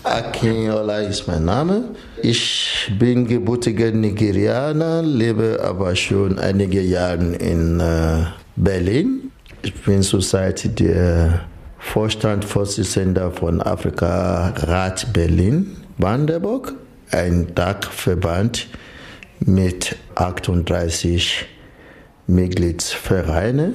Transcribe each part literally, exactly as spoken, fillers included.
Akinola ist mein Name. Ich bin gebürtiger Nigerianer, lebe aber schon einige Jahre in äh, Berlin. Ich bin zurzeit der Vorstandsvorsitzender von Afrika Rat Berlin Brandenburg, ein Dachverband mit achtunddreißig Mitgliedsvereinen.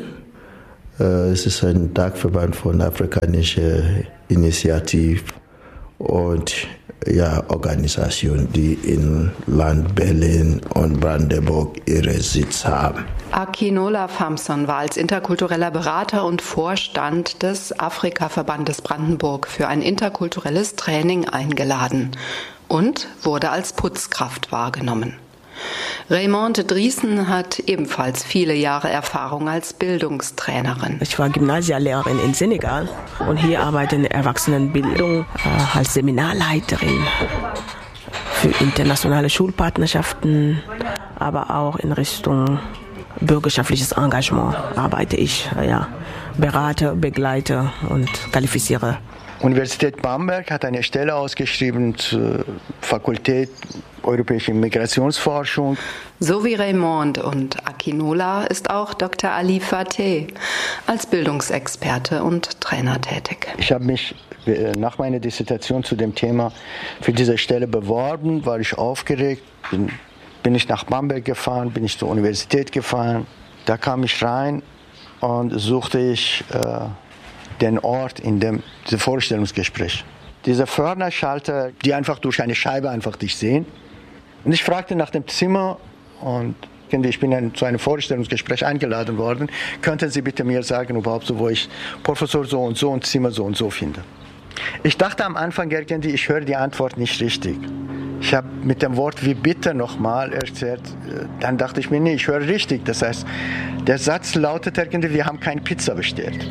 Es ist ein Dachverband von afrikanischen Initiativen und ja, Organisationen, die im Land Berlin und Brandenburg ihre Sitz haben. Akinola Famson war als interkultureller Berater und Vorstand des Afrika-Verbandes Brandenburg für ein interkulturelles Training eingeladen und wurde als Putzkraft wahrgenommen. Raymond Driessen hat ebenfalls viele Jahre Erfahrung als Bildungstrainerin. Ich war Gymnasiallehrerin in Senegal und hier arbeite in Erwachsenenbildung äh, als Seminarleiterin für internationale Schulpartnerschaften, aber auch in Richtung bürgerschaftliches Engagement arbeite ich. Ja, berate, begleite und qualifiziere. Universität Bamberg hat eine Stelle ausgeschrieben zur Fakultät Europäische Migrationsforschung. So wie Raymond und Akinola ist auch Doktor Ali Fateh als Bildungsexperte und Trainer tätig. Ich habe mich nach meiner Dissertation zu dem Thema für diese Stelle beworben, war ich aufgeregt. Bin, bin ich nach Bamberg gefahren, bin ich zur Universität gefahren. Da kam ich rein und suchte ich äh, den Ort in dem diesem Vorstellungsgespräch. Diese Förderschalter, die einfach durch eine Scheibe einfach dich sehen. Und ich fragte nach dem Zimmer und ich bin zu einem Vorstellungsgespräch eingeladen worden. Könnten Sie bitte mir sagen, überhaupt so, wo ich Professor so und so und Zimmer so und so finde? Ich dachte am Anfang irgendwie, ich höre die Antwort nicht richtig. Ich habe mit dem Wort wie bitte nochmal erzählt. Dann dachte ich mir, nee, ich höre richtig. Das heißt, der Satz lautet irgendwie, wir haben keine Pizza bestellt.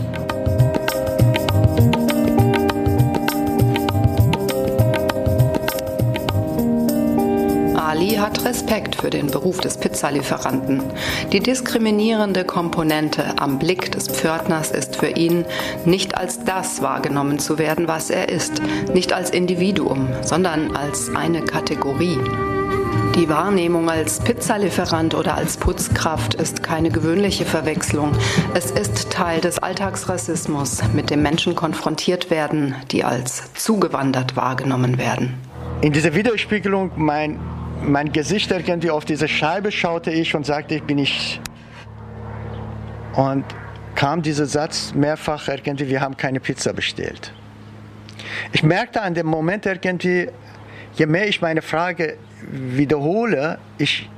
Ali hat Respekt für den Beruf des Pizzalieferanten. Die diskriminierende Komponente am Blick des Pförtners ist für ihn, nicht als das wahrgenommen zu werden, was er ist, nicht als Individuum, sondern als eine Kategorie. Die Wahrnehmung als Pizzalieferant oder als Putzkraft ist keine gewöhnliche Verwechslung. Es ist Teil des Alltagsrassismus, mit dem Menschen konfrontiert werden, die als zugewandert wahrgenommen werden. In dieser Widerspiegelung mein Mein Gesicht irgendwie auf diese Scheibe schaute ich und sagte, ich bin ich. Und kam dieser Satz mehrfach irgendwie, wir haben keine Pizza bestellt. Ich merkte an dem Moment irgendwie, je mehr ich meine Frage wiederhole, ich,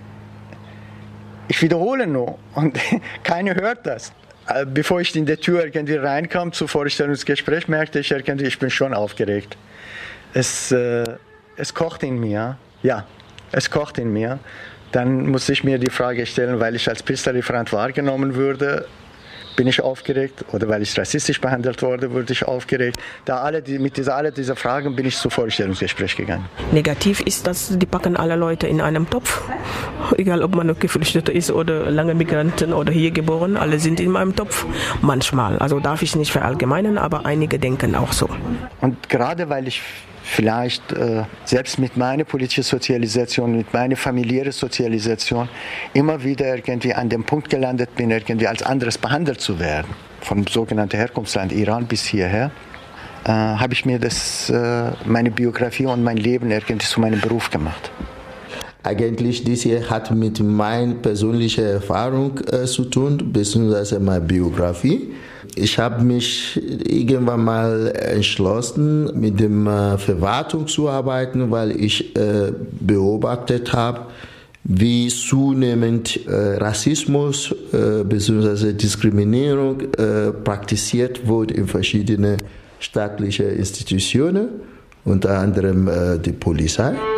ich wiederhole nur und keiner hört das. Bevor ich in die Tür irgendwie reinkam zum Vorstellungsgespräch, merkte ich irgendwie, ich bin schon aufgeregt. Es, äh, es kocht in mir, ja. Es kocht in mir. Dann muss ich mir die Frage stellen, weil ich als Pizzalieferant wahrgenommen würde, bin ich aufgeregt, oder weil ich rassistisch behandelt wurde, wurde ich aufgeregt. Da alle die, mit dieser, alle dieser Fragen bin ich zum Vorstellungsgespräch gegangen. Negativ ist, dass die packen alle Leute in einem Topf. Egal, ob man noch Geflüchteter ist oder lange Migranten oder hier geboren, alle sind in meinem Topf. Manchmal, also darf ich nicht verallgemeinern, aber einige denken auch so. Und gerade weil ich vielleicht äh, selbst mit meiner politischen Sozialisation, mit meiner familiären Sozialisation immer wieder irgendwie an dem Punkt gelandet bin, irgendwie als anderes behandelt zu werden. Vom sogenannten Herkunftsland Iran bis hierher äh, habe ich mir das, äh, meine Biografie und mein Leben irgendwie zu meinem Beruf gemacht. Eigentlich dies hier hat mit meiner persönlichen Erfahrung äh, zu tun, beziehungsweise meiner Biografie. Ich habe mich irgendwann mal entschlossen, mit der äh, Verwaltung zu arbeiten, weil ich äh, beobachtet habe, wie zunehmend äh, Rassismus äh, bzw. Diskriminierung äh, praktiziert wird in verschiedenen staatlichen Institutionen, unter anderem äh, die Polizei.